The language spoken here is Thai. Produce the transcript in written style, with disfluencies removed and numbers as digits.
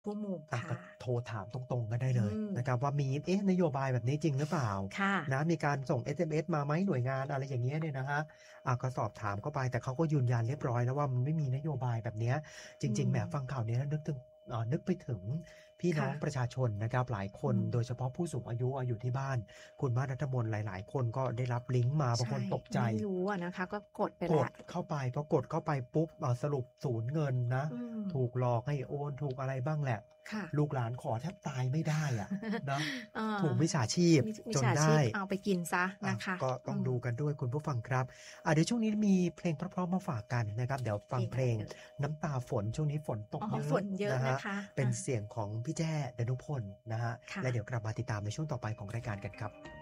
ผู้หมู่ก็ค่ะโทรถามตรงๆก็ได้อืเลยมนะครับว่ามีนโยบายแบบนี้จริงหรือเปล่าค่ะนะมีการส่ง SMS มาไหมหน่วยงานอะไรอย่างเงี้ยเนี่ยนะครับก็สอบถามเข้าไปแต่เขาก็ยืนยันเรียบร้อยแล้วว่ามันไม่มีนโยบายแบบเนี้ยจอืริงๆแหมมฟังข่าวนี้แล้วนึกไปถึงพี่น้อค่ะงประชาชนนะครับหลายคนอืมโดยเฉพาะผู้สูงอายุอยู่ที่บ้านคุณบ้านณัฐมนต์หลายๆคนก็ได้รับลิงก์มาบางคใช่นตกใจไม่รู้อะนะคะก็กดไปกดแล้วเข้าไปพอกดเข้าไปปุ๊บสรุปสูญเงินนะอืมถูกหลอกให้โอนถูกอะไรบ้างแหละค่ะลูกหลานขอแทบตายไม่ได้อะนะเออถูกมิจฉาชีพมิจจนได้ฉาชีพเอาไปกินเสียนะคะก็ต้องอืมดูกันด้วยคุณผู้ฟังครับเดี๋ยวช่วงนี้มีเพลงเพราะๆมาฝากกันนะครับเดี๋ยวเพลงฟังเพลงอะไรเอ่ยน้ำตาฝนช่วงนี้ฝนตกเยฝอะนเยอะนะฮะนะคะเป็นเสียงของพี่แจ้ดนุพลนะฮะค่ะและเดี๋ยวกลับมาติดตามในช่วงต่อไปของรายการกันครับ